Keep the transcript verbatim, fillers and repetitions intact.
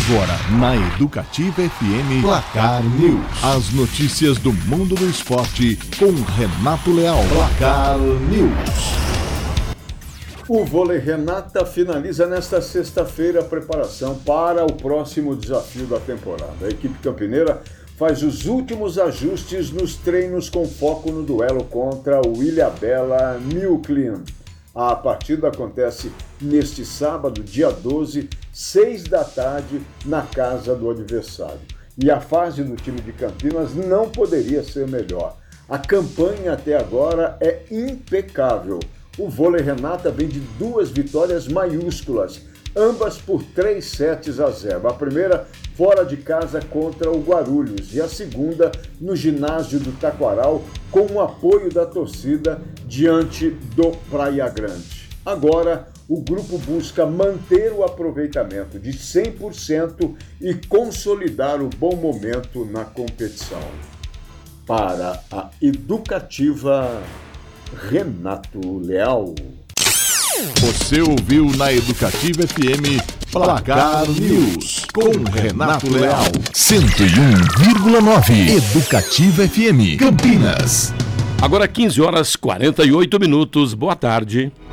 Agora, na Educativa F M, Placar News. As notícias do mundo do esporte com Renato Leal. Placar News. O vôlei Renata finaliza nesta sexta-feira a preparação para o próximo desafio da temporada. A equipe campineira faz os últimos ajustes nos treinos com foco no duelo contra o Ilhabela Milclean. A partida acontece neste sábado, dia doze, seis da tarde, na casa do adversário. E a fase do time de Campinas não poderia ser melhor. A campanha até agora é impecável. O vôlei Renata vem de duas vitórias maiúsculas, ambas por três sets a zero. A primeira fora de casa contra o Guarulhos e a segunda no ginásio do Taquaral com o apoio da torcida diante do Praia Grande. Agora, o grupo busca manter o aproveitamento de cem por cento e consolidar o bom momento na competição. Para a Educativa, Renato Leal. Você ouviu na Educativa F M Placar News com Renato Leal. cento e um vírgula nove Educativa F M Campinas. Agora quinze horas e quarenta e oito minutos. Boa tarde.